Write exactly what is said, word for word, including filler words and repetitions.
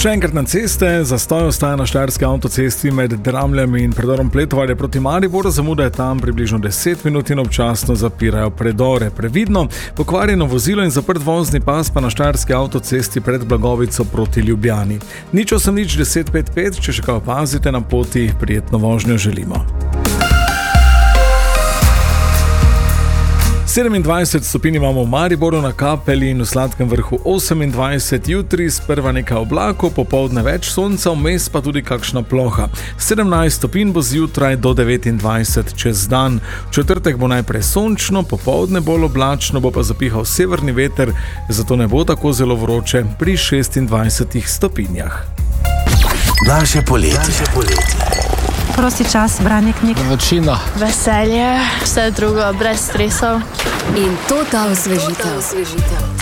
Še enkrat na ceste, zastoj ostaja na štajerski avtocesti med Dramljami in predorom Pletovarje proti Mariboru, zamuda je tam približno deset minut in občasno zapirajo predore. Previdno, pokvarjeno vozilo in zaprt vozni pas pa na štajerski avtocesti pred Blagovico proti Ljubljani. Nič osem nič deset pet pet, če še kaj opazite na poti, prijetno vožnjo želimo. sedemindvajset stopinj imamo v Mariboru, na Kapeli in v Sladkem Vrhu osemindvajset, jutri sprva nekaj oblakov, popoldne več sonca, vmes pa tudi kakšna ploha. sedemnajst stopinj bo zjutraj do devetindvajset čez dan. V četrtek bo najprej sončno, popoldne bolj oblačno, bo pa zapihal severni veter, zato ne bo tako zelo vroče pri šestindvajsetih stopinjah. Naše poletje. Naše poletje. Prosti čas, branje knjig. Vročina. Veselje, vse drugo, brez stresov. In to ta osvežitev.